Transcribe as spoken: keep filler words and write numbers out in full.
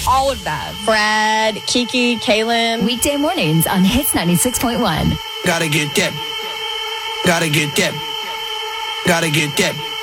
all of them. Brad, Kiki, Kaylin. Weekday mornings on Hits ninety-six point one. Gotta get that. Gotta get that. Gotta get that.